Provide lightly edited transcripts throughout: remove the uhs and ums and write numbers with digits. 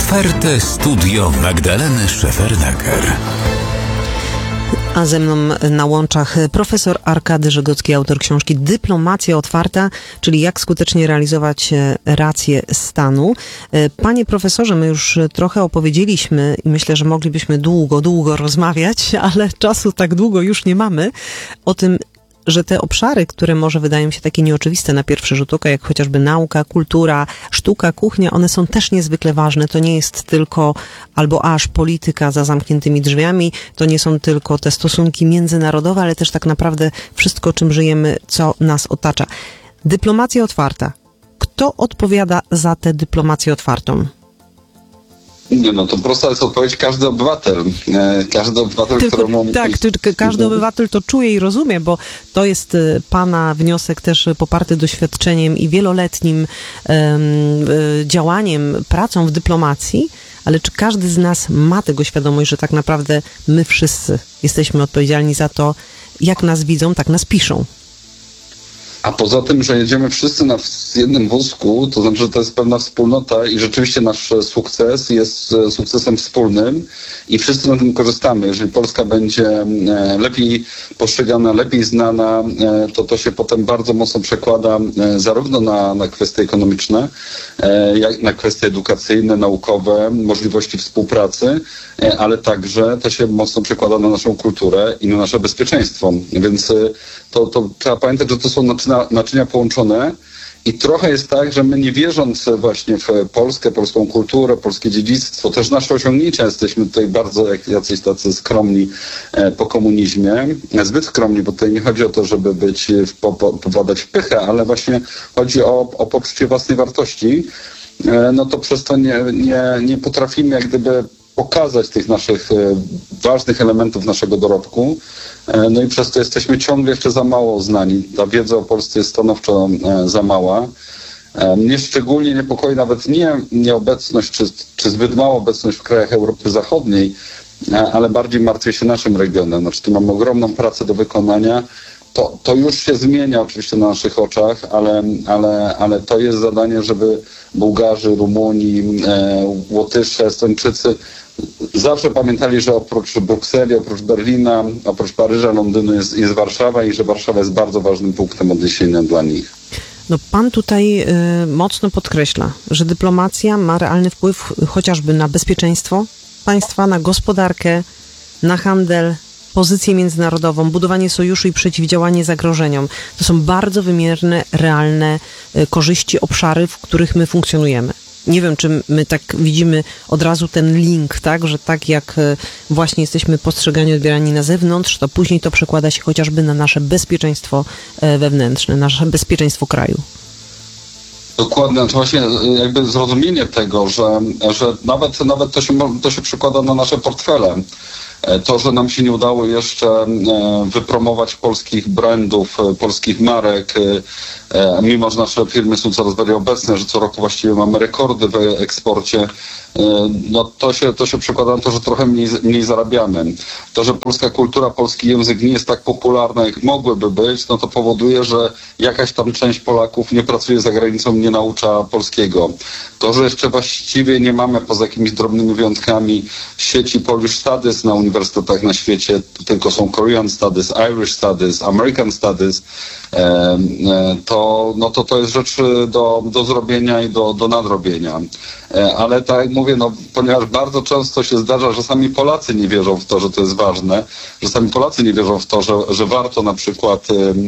Otwarte studio Magdaleny Szefernaker. A ze mną na łączach profesor Arkady Żegocki, autor książki Dyplomacja otwarta, czyli jak skutecznie realizować rację stanu. Panie profesorze, my już trochę opowiedzieliśmy i myślę, że moglibyśmy długo rozmawiać, ale czasu tak długo już nie mamy, o tym, że te obszary, które może wydają się takie nieoczywiste na pierwszy rzut oka, jak chociażby nauka, kultura, sztuka, kuchnia, one są też niezwykle ważne. To nie jest tylko albo aż polityka za zamkniętymi drzwiami, to nie są tylko te stosunki międzynarodowe, ale też tak naprawdę wszystko, czym żyjemy, co nas otacza. Dyplomacja otwarta. Kto odpowiada za tę dyplomację otwartą? Nie, no to prosta jest odpowiedź, każdy obywatel. Każdy obywatel, któremu... Tak, każdy obywatel to czuje i rozumie, bo to jest pana wniosek też poparty doświadczeniem i wieloletnim działaniem, pracą w dyplomacji, ale czy każdy z nas ma tego świadomość, że tak naprawdę my wszyscy jesteśmy odpowiedzialni za to, jak nas widzą, tak nas piszą? A poza tym, że jedziemy wszyscy na jednym wózku, to znaczy, że to jest pewna wspólnota i rzeczywiście nasz sukces jest sukcesem wspólnym i wszyscy na tym korzystamy. Jeżeli Polska będzie lepiej postrzegana, lepiej znana, to się potem bardzo mocno przekłada zarówno na kwestie ekonomiczne, jak na kwestie edukacyjne, naukowe, możliwości współpracy, ale także to się mocno przekłada na naszą kulturę i na nasze bezpieczeństwo. Więc to trzeba pamiętać, że to są naczynia połączone i trochę jest tak, że my nie wierząc właśnie w Polskę, polską kulturę, polskie dziedzictwo, też nasze osiągnięcia, jesteśmy tutaj bardzo jacyś tacy skromni po komunizmie, zbyt skromni, bo tutaj nie chodzi o to, żeby popadać w pychę, ale właśnie chodzi o poczucie własnej wartości, no to przez to nie potrafimy jak gdyby pokazać tych naszych ważnych elementów naszego dorobku. No i przez to jesteśmy ciągle jeszcze za mało znani. Ta wiedza o Polsce jest stanowczo za mała. Mnie szczególnie niepokoi nawet nie nieobecność, czy zbyt mała obecność w krajach Europy Zachodniej, ale bardziej martwię się naszym regionem. Znaczy, tu mamy ogromną pracę do wykonania. To już się zmienia oczywiście na naszych oczach, ale to jest zadanie, żeby Bułgarzy, Rumuni, Łotysze, Estończycy zawsze pamiętali, że oprócz Brukseli, oprócz Berlina, oprócz Paryża, Londynu jest Warszawa i że Warszawa jest bardzo ważnym punktem odniesienia dla nich. No pan tutaj mocno podkreśla, że dyplomacja ma realny wpływ chociażby na bezpieczeństwo państwa, na gospodarkę, na handel, pozycję międzynarodową, budowanie sojuszu i przeciwdziałanie zagrożeniom. To są bardzo wymierne, realne korzyści, obszary, w których my funkcjonujemy. Nie wiem, czy my tak widzimy od razu ten link, tak, że tak jak właśnie jesteśmy postrzegani, odbierani na zewnątrz, to później to przekłada się chociażby na nasze bezpieczeństwo wewnętrzne, nasze bezpieczeństwo kraju. Dokładnie, to właśnie jakby zrozumienie tego, że nawet to się przekłada na nasze portfele. To, że nam się nie udało jeszcze wypromować polskich brandów, polskich marek, mimo że nasze firmy są coraz bardziej obecne, że co roku właściwie mamy rekordy w eksporcie, no to się przekłada na to, że trochę mniej zarabiamy. To, że polska kultura, polski język nie jest tak popularna, jak mogłyby być, no to powoduje, że jakaś tam część Polaków nie pracuje za granicą, nie naucza polskiego. To, że jeszcze właściwie nie mamy, poza jakimiś drobnymi wyjątkami, sieci Polish Studies na uniwersytetach na świecie, tylko są Korean Studies, Irish Studies, American Studies, to jest rzecz do zrobienia i do nadrobienia. Ale tak jak mówię, ponieważ bardzo często się zdarza, że sami Polacy nie wierzą w to, że to jest ważne, że sami Polacy nie wierzą w to, że warto na przykład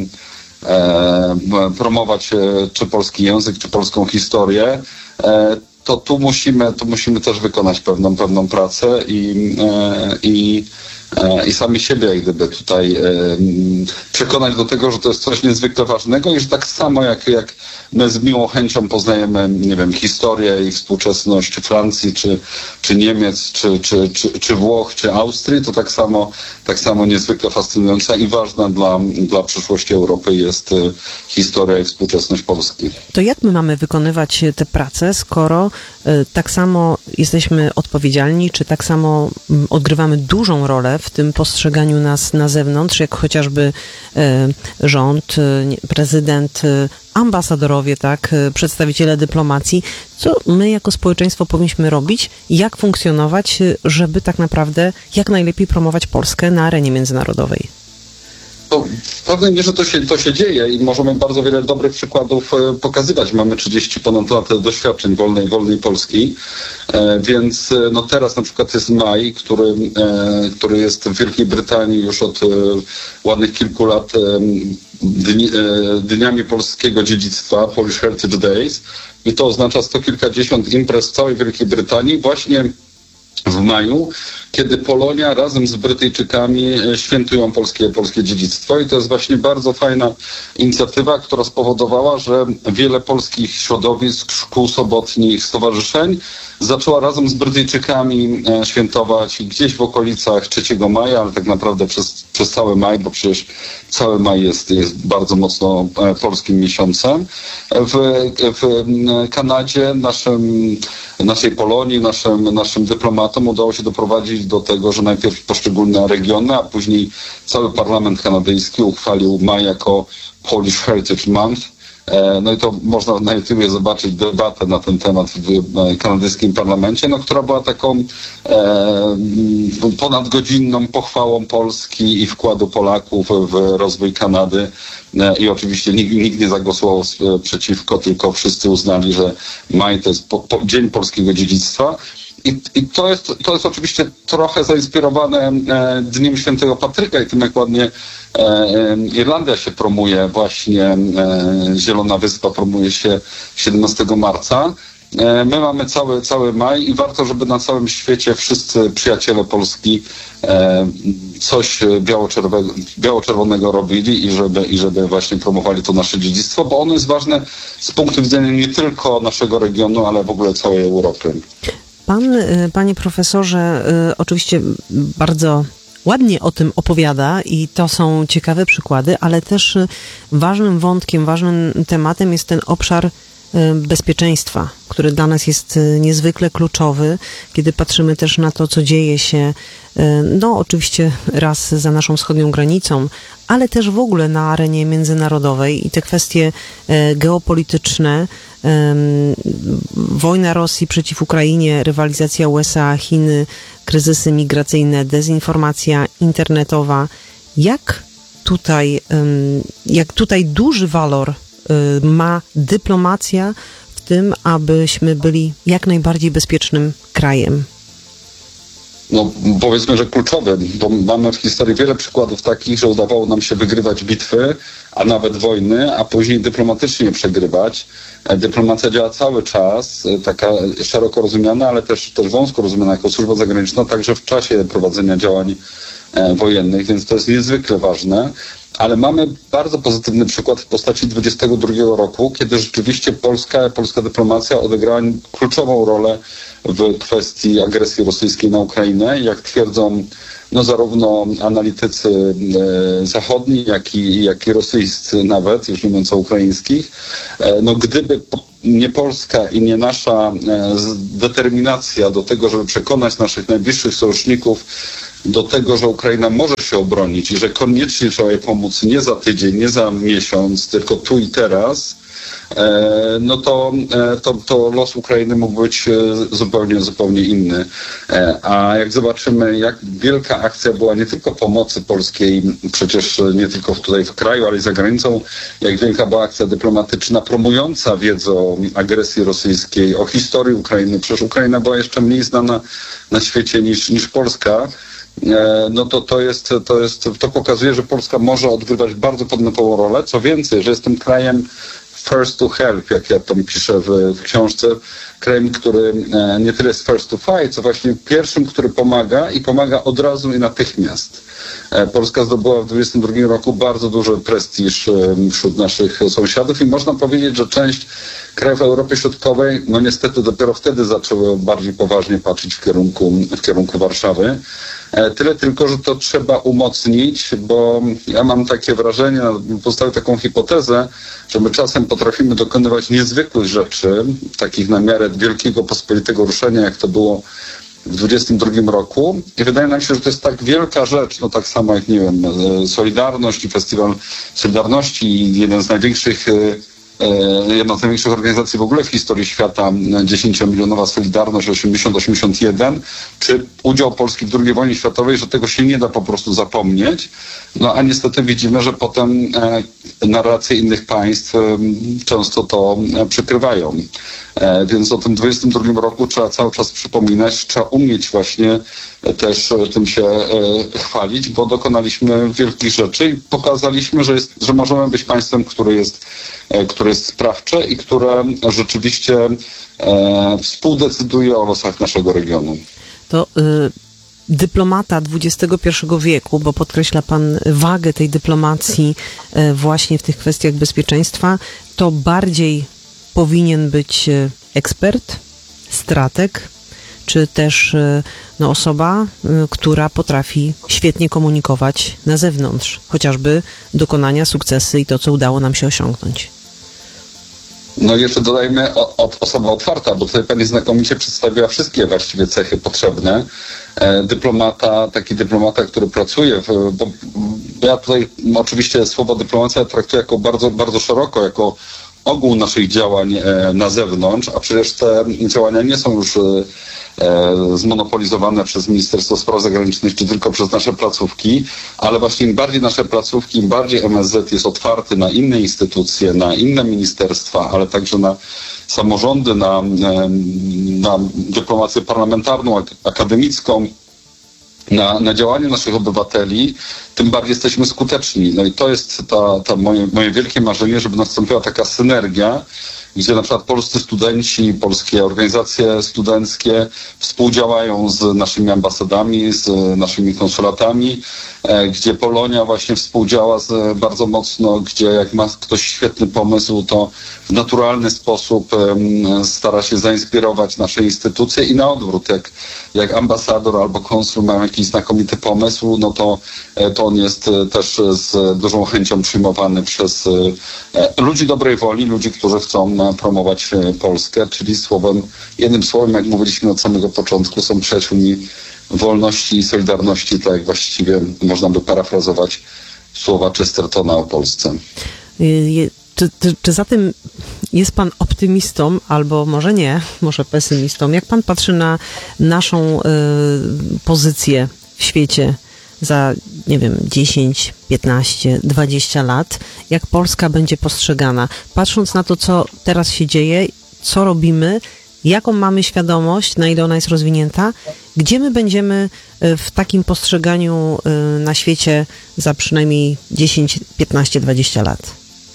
promować czy polski język, czy polską historię, to tu musimy też wykonać pewną pracę i sami siebie jak gdyby tutaj przekonać do tego, że to jest coś niezwykle ważnego i że tak samo jak my z miłą chęcią poznajemy, nie wiem, historię i współczesność Francji, czy Niemiec, czy Włoch, czy Austrii, to tak samo niezwykle fascynująca i ważna dla przyszłości Europy jest historia i współczesność Polski. To jak my mamy wykonywać tę pracę, skoro tak samo jesteśmy odpowiedzialni, czy tak samo odgrywamy dużą rolę w tym postrzeganiu nas na zewnątrz, jak chociażby rząd, prezydent, ambasadorowie, tak, przedstawiciele dyplomacji. Co my jako społeczeństwo powinniśmy robić? Jak funkcjonować, żeby tak naprawdę jak najlepiej promować Polskę na arenie międzynarodowej? W pewnej mierze to się dzieje i możemy bardzo wiele dobrych przykładów pokazywać. Mamy 30 ponad lat doświadczeń wolnej Polski, więc no teraz na przykład jest maj, który jest w Wielkiej Brytanii już od ładnych kilku lat dniami polskiego dziedzictwa, Polish Heritage Days, i to oznacza sto kilkadziesiąt imprez w całej Wielkiej Brytanii właśnie w maju, kiedy Polonia razem z Brytyjczykami świętują polskie dziedzictwo, i to jest właśnie bardzo fajna inicjatywa, która spowodowała, że wiele polskich środowisk, szkół sobotnich, stowarzyszeń zaczęła razem z Brytyjczykami świętować gdzieś w okolicach 3 maja, ale tak naprawdę przez cały maj, bo przecież cały maj jest bardzo mocno polskim miesiącem. W Kanadzie naszej Polonii, naszym dyplomatom udało się doprowadzić do tego, że najpierw poszczególne regiony, a później cały parlament kanadyjski uchwalił maj jako Polish Heritage Month. No i to można na YouTubie zobaczyć debatę na ten temat w kanadyjskim parlamencie, no, która była taką ponadgodzinną pochwałą Polski i wkładu Polaków w rozwój Kanady. I oczywiście nikt nie zagłosował przeciwko, tylko wszyscy uznali, że maj to jest Dzień Polskiego Dziedzictwa. I to jest oczywiście trochę zainspirowane Dniem Świętego Patryka i tym, jak ładnie Irlandia się promuje, właśnie Zielona Wyspa promuje się 17 marca. My mamy cały maj i warto, żeby na całym świecie wszyscy przyjaciele Polski coś biało-czerwonego robili i żeby właśnie promowali to nasze dziedzictwo, bo ono jest ważne z punktu widzenia nie tylko naszego regionu, ale w ogóle całej Europy. Pan, panie profesorze, oczywiście bardzo ładnie o tym opowiada i to są ciekawe przykłady, ale też ważnym wątkiem, ważnym tematem jest ten obszar bezpieczeństwa, który dla nas jest niezwykle kluczowy, kiedy patrzymy też na to, co dzieje się, no oczywiście raz za naszą wschodnią granicą, ale też w ogóle na arenie międzynarodowej i te kwestie geopolityczne, wojna Rosji przeciw Ukrainie, rywalizacja USA, Chiny, kryzysy migracyjne, dezinformacja internetowa. Jak tutaj duży walor ma dyplomacja w tym, abyśmy byli jak najbardziej bezpiecznym krajem? No, powiedzmy, że kluczowy, bo mamy w historii wiele przykładów takich, że udawało nam się wygrywać bitwy, a nawet wojny, a później dyplomatycznie przegrywać. Dyplomacja działa cały czas, taka szeroko rozumiana, ale też wąsko rozumiana jako służba zagraniczna, także w czasie prowadzenia działań wojennych, więc to jest niezwykle ważne. Ale mamy bardzo pozytywny przykład w postaci 2022 roku, kiedy rzeczywiście polska dyplomacja odegrała kluczową rolę w kwestii agresji rosyjskiej na Ukrainę. Jak twierdzą zarówno analitycy zachodni, jak i rosyjscy nawet, już nie mówiąc o ukraińskich, gdyby nie Polska i nie nasza determinacja do tego, żeby przekonać naszych najbliższych sojuszników do tego, że Ukraina może się obronić i że koniecznie trzeba jej pomóc nie za tydzień, nie za miesiąc, tylko tu i teraz, to los Ukrainy mógł być zupełnie inny. A jak zobaczymy, jak wielka akcja była nie tylko pomocy polskiej, przecież nie tylko tutaj w kraju, ale i za granicą, jak wielka była akcja dyplomatyczna promująca wiedzę o agresji rosyjskiej, o historii Ukrainy. Przecież Ukraina była jeszcze mniej znana na świecie niż Polska. To pokazuje, że Polska może odgrywać bardzo podmiotową rolę. Co więcej, że jest tym krajem first to help, jak ja to piszę w książce, krajem, który nie tyle jest first to fight, co właśnie pierwszym, który pomaga i pomaga od razu i natychmiast. Polska zdobyła w 2022 roku bardzo duży prestiż wśród naszych sąsiadów i można powiedzieć, że część krajów Europy Środkowej, niestety dopiero wtedy zaczęły bardziej poważnie patrzeć w kierunku Warszawy. Tyle tylko, że to trzeba umocnić, bo ja mam takie wrażenie, postawię taką hipotezę, że my czasem potrafimy dokonywać niezwykłych rzeczy, takich na miarę wielkiego pospolitego ruszenia, jak to było w 2022 roku. I wydaje nam się, że to jest tak wielka rzecz, no tak samo jak, nie wiem, Solidarność i Festiwal Solidarności i jedna z największych organizacji w ogóle w historii świata, 10-milionowa Solidarność 80-81, czy udział Polski w II wojnie światowej, że tego się nie da po prostu zapomnieć. No a niestety widzimy, że potem narracje innych państw często to przykrywają. Więc o tym 22 roku trzeba cały czas przypominać, trzeba umieć właśnie też tym się chwalić, bo dokonaliśmy wielkich rzeczy i pokazaliśmy, że możemy być państwem, które jest sprawcze i które rzeczywiście współdecyduje o losach naszego regionu. To dyplomata XXI wieku, bo podkreśla pan wagę tej dyplomacji właśnie w tych kwestiach bezpieczeństwa, to bardziej powinien być ekspert, strateg, czy też osoba, która potrafi świetnie komunikować na zewnątrz, chociażby dokonania, sukcesy i to, co udało nam się osiągnąć. No i jeszcze dodajmy osoba otwarta, bo tutaj pani znakomicie przedstawiła wszystkie właściwie cechy potrzebne. Taki dyplomata, który pracuje, bo ja tutaj oczywiście słowo dyplomacja traktuję jako bardzo, bardzo szeroko, jako ogół naszych działań na zewnątrz, a przecież te działania nie są już zmonopolizowane przez Ministerstwo Spraw Zagranicznych, czy tylko przez nasze placówki, ale właśnie im bardziej nasze placówki, im bardziej MSZ jest otwarty na inne instytucje, na inne ministerstwa, ale także na samorządy, na dyplomację parlamentarną, akademicką, na działanie naszych obywateli, tym bardziej jesteśmy skuteczni. No i to jest moje wielkie marzenie, żeby nastąpiła taka synergia, gdzie na przykład polscy studenci, polskie organizacje studenckie współdziałają z naszymi ambasadami, z naszymi konsulatami, gdzie Polonia właśnie współdziała bardzo mocno, gdzie jak ma ktoś świetny pomysł, to w naturalny sposób stara się zainspirować nasze instytucje i na odwrót, jak ambasador albo konsul ma jakiś znakomity pomysł, no to on jest też z dużą chęcią przyjmowany przez ludzi dobrej woli, ludzi, którzy chcą promować Polskę, czyli jednym słowem, jak mówiliśmy od samego początku, są przyjaciółmi wolności i solidarności, tak jak właściwie można by parafrazować słowa Chestertona o Polsce. Czy zatem jest pan optymistą, albo może nie, może pesymistą? Jak pan patrzy na naszą pozycję w świecie za, 10, 15, 20 lat? Jak Polska będzie postrzegana? Patrząc na to, co teraz się dzieje, co robimy, jaką mamy świadomość, na ile ona jest rozwinięta, gdzie my będziemy w takim postrzeganiu na świecie za przynajmniej 10, 15, 20 lat?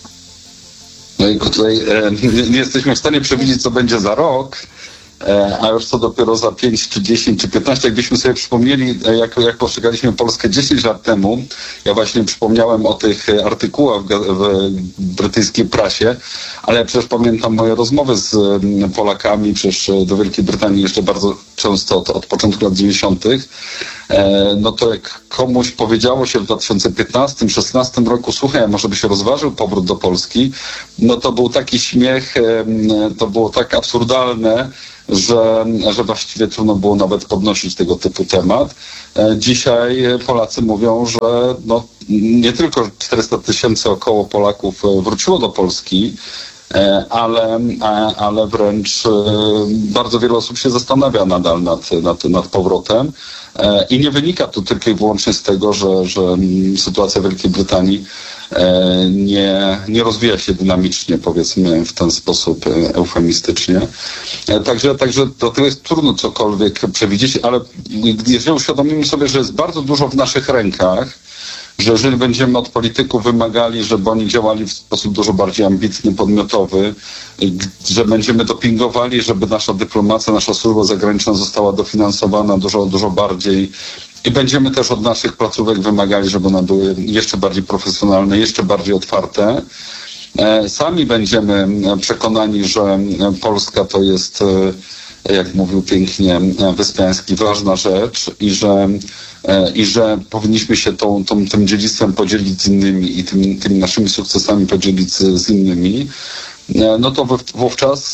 No i tutaj nie jesteśmy w stanie przewidzieć, co będzie za rok, a już co dopiero za 5, czy 10, czy 15. Jakbyśmy sobie przypomnieli, jak postrzegaliśmy Polskę 10 lat temu, ja właśnie przypomniałem o tych artykułach w brytyjskiej prasie, ale ja przecież pamiętam moje rozmowy z Polakami, przecież do Wielkiej Brytanii jeszcze bardzo często od początku lat 90. No to jak komuś powiedziało się w 2015-16 roku, słuchaj, a może by się rozważył powrót do Polski, no to był taki śmiech, to było tak absurdalne, że właściwie trudno było nawet podnosić tego typu temat. Dzisiaj Polacy mówią, że nie tylko 400 000 około Polaków wróciło do Polski, ale wręcz bardzo wiele osób się zastanawia nadal nad powrotem. I nie wynika to tylko i wyłącznie z tego, że sytuacja Wielkiej Brytanii nie rozwija się dynamicznie, powiedzmy w ten sposób eufemistycznie. Także do tego jest trudno cokolwiek przewidzieć, ale jeżeli uświadomimy sobie, że jest bardzo dużo w naszych rękach, że jeżeli będziemy od polityków wymagali, żeby oni działali w sposób dużo bardziej ambitny, podmiotowy, że będziemy dopingowali, żeby nasza dyplomacja, nasza służba zagraniczna została dofinansowana dużo bardziej i będziemy też od naszych placówek wymagali, żeby one były jeszcze bardziej profesjonalne, jeszcze bardziej otwarte. Sami będziemy przekonani, że Polska to jest jak mówił pięknie Wyspiański, ważna rzecz i że powinniśmy się tym dziedzictwem podzielić z innymi i tymi naszymi sukcesami podzielić z innymi, no to wówczas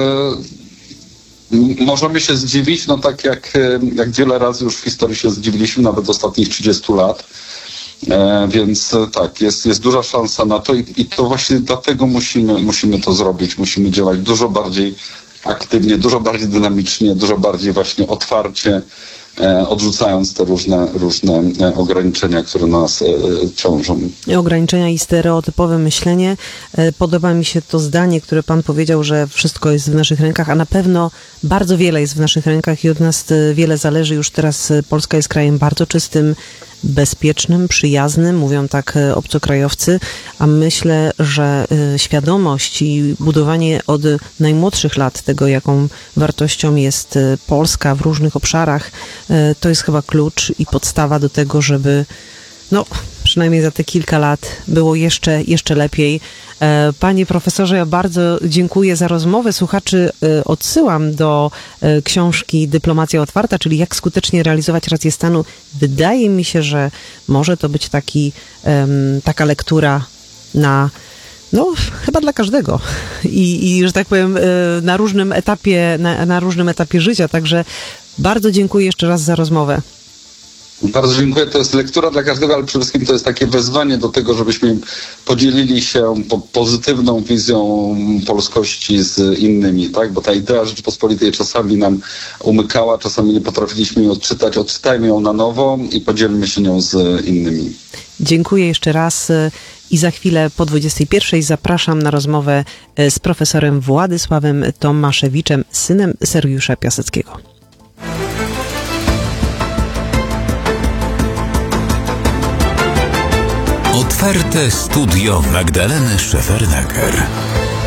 możemy się zdziwić, no tak jak wiele razy już w historii się zdziwiliśmy, nawet ostatnich 30 lat. Więc tak, jest duża szansa na to i to właśnie dlatego musimy to zrobić. Musimy działać dużo bardziej aktywnie, dużo bardziej dynamicznie, dużo bardziej właśnie otwarcie, odrzucając te różne ograniczenia, które nas ciążą. Ograniczenia i stereotypowe myślenie. Podoba mi się to zdanie, które pan powiedział, że wszystko jest w naszych rękach, a na pewno bardzo wiele jest w naszych rękach i od nas wiele zależy. Już teraz Polska jest krajem bardzo czystym, bezpiecznym, przyjaznym, mówią tak obcokrajowcy, a myślę, że świadomość i budowanie od najmłodszych lat tego, jaką wartością jest Polska w różnych obszarach, to jest chyba klucz i podstawa do tego, żeby przynajmniej za te kilka lat było jeszcze lepiej. Panie profesorze, ja bardzo dziękuję za rozmowę. Słuchaczy odsyłam do książki Dyplomacja otwarta, czyli jak skutecznie realizować rację stanu. Wydaje mi się, że może to być taka lektura chyba dla każdego i że tak powiem na różnym etapie życia. Także bardzo dziękuję jeszcze raz za rozmowę. Bardzo dziękuję. To jest lektura dla każdego, ale przede wszystkim to jest takie wezwanie do tego, żebyśmy podzielili się pozytywną wizją polskości z innymi, tak? Bo ta idea Rzeczypospolitej czasami nam umykała, czasami nie potrafiliśmy jej odczytać. Odczytajmy ją na nowo i podzielmy się nią z innymi. Dziękuję jeszcze raz i za chwilę po 21:00 zapraszam na rozmowę z profesorem Władysławem Tomaszewiczem, synem Sergiusza Piaseckiego. Otwarte studio Magdaleny Szefernaker.